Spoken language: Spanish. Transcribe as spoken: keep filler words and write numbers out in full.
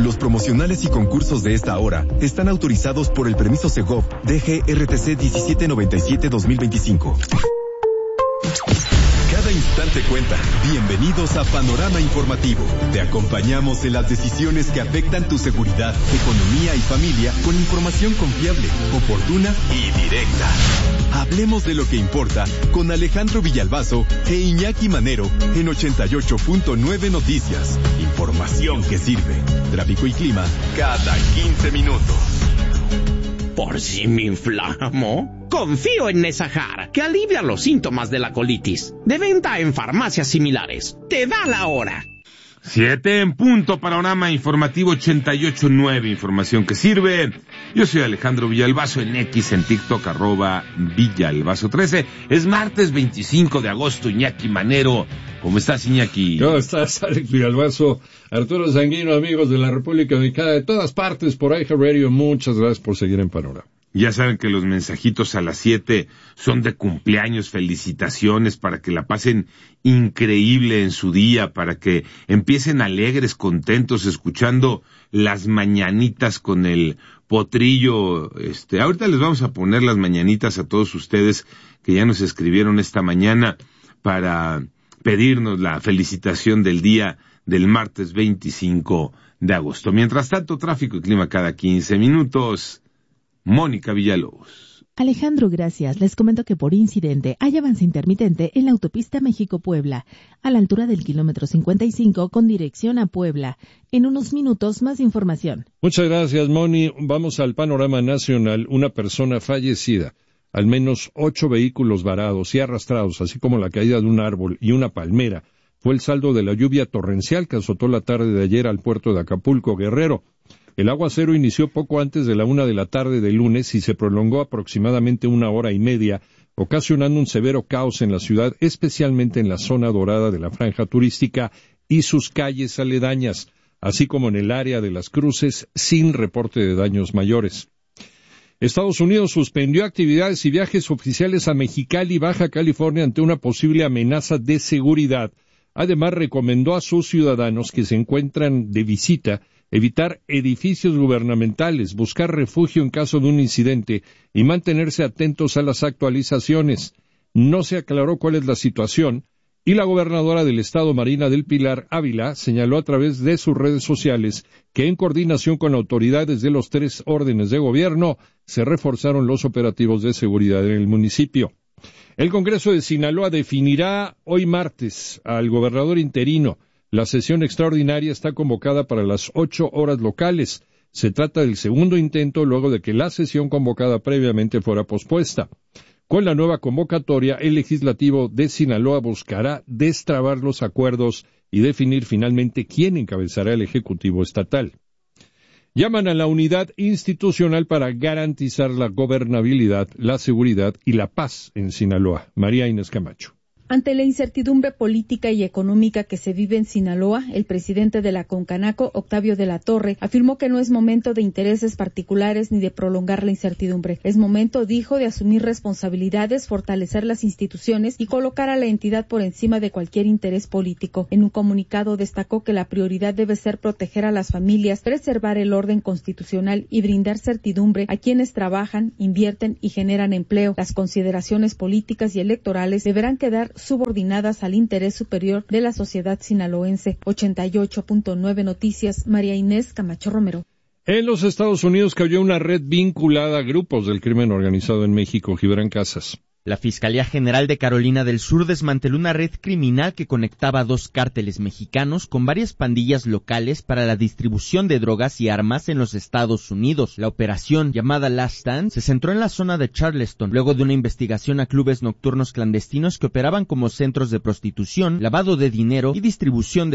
Los promocionales y concursos de esta hora están autorizados por el permiso Segov D G R T C diecisiete noventa y siete dos mil veinticinco. Cada instante cuenta. Bienvenidos a Panorama Informativo. Te acompañamos en las decisiones que afectan tu seguridad, economía y familia con información confiable, oportuna y directa. Hablemos de lo que importa con Alejandro Villalbazo e Iñaki Manero en ochenta y ocho punto nueve Noticias. Información que sirve. Tráfico y clima cada quince minutos. ¿Por si me inflamo? Confío en Nesajar, que alivia los síntomas de la colitis. De venta en farmacias similares. Te da la hora. Siete en punto, Panorama Informativo ochenta y ocho punto nueve, información que sirve. Yo soy Alejandro Villalbazo, en X, en TikTok, arroba Villalbazo trece. Es martes veinticinco de agosto, Iñaki Manero. ¿Cómo estás, Iñaki? ¿Cómo estás, Alex Villalbazo? Arturo Sanguino, amigos de la República Dominicana, de todas partes, por I H A Radio, muchas gracias por seguir en Panorama. Ya saben que los mensajitos a las siete son de cumpleaños, felicitaciones, para que la pasen increíble en su día, para que empiecen alegres, contentos, escuchando las mañanitas con el potrillo. Este, ahorita les vamos a poner las mañanitas a todos ustedes que ya nos escribieron esta mañana para pedirnos la felicitación del día del martes veinticinco de agosto. Mientras tanto, tráfico y clima cada quince minutos. Mónica Villalobos. Alejandro, gracias. Les comento que por incidente hay avance intermitente en la autopista México-Puebla, a la altura del kilómetro cincuenta y cinco con dirección a Puebla. En unos minutos, más información. Muchas gracias, Moni. Vamos al panorama nacional. Una persona fallecida, al menos ocho vehículos varados y arrastrados, así como la caída de un árbol y una palmera, fue el saldo de la lluvia torrencial que azotó la tarde de ayer al puerto de Acapulco, Guerrero. El aguacero inició poco antes de la una de la tarde del lunes y se prolongó aproximadamente una hora y media, ocasionando un severo caos en la ciudad, especialmente en la zona dorada de la franja turística y sus calles aledañas, así como en el área de las cruces, sin reporte de daños mayores. Estados Unidos suspendió actividades y viajes oficiales a Mexicali, Baja California, ante una posible amenaza de seguridad. Además, recomendó a sus ciudadanos que se encuentran de visita evitar edificios gubernamentales, buscar refugio en caso de un incidente y mantenerse atentos a las actualizaciones. No se aclaró cuál es la situación y la gobernadora del estado, Marina del Pilar Ávila, señaló a través de sus redes sociales que en coordinación con autoridades de los tres órdenes de gobierno se reforzaron los operativos de seguridad en el municipio. El Congreso de Sinaloa definirá hoy martes al gobernador interino. La sesión extraordinaria está convocada para las ocho horas locales. Se trata del segundo intento luego de que la sesión convocada previamente fuera pospuesta. Con la nueva convocatoria, el legislativo de Sinaloa buscará destrabar los acuerdos y definir finalmente quién encabezará el Ejecutivo estatal. Llaman a la unidad institucional para garantizar la gobernabilidad, la seguridad y la paz en Sinaloa. María Inés Camacho. Ante la incertidumbre política y económica que se vive en Sinaloa, el presidente de la Concanaco, Octavio de la Torre, afirmó que no es momento de intereses particulares ni de prolongar la incertidumbre. Es momento, dijo, de asumir responsabilidades, fortalecer las instituciones y colocar a la entidad por encima de cualquier interés político. En un comunicado destacó que la prioridad debe ser proteger a las familias, preservar el orden constitucional y brindar certidumbre a quienes trabajan, invierten y generan empleo. Las consideraciones políticas y electorales deberán quedar subordinadas al interés superior de la sociedad sinaloense. ochenta y ocho punto nueve Noticias, María Inés Camacho Romero. En los Estados Unidos cayó una red vinculada a grupos del crimen organizado en México. Gibran Casas. La Fiscalía General de Carolina del Sur desmanteló una red criminal que conectaba dos cárteles mexicanos con varias pandillas locales para la distribución de drogas y armas en los Estados Unidos. La operación, llamada Last Stand, se centró en la zona de Charleston, luego de una investigación a clubes nocturnos clandestinos que operaban como centros de prostitución, lavado de dinero y distribución de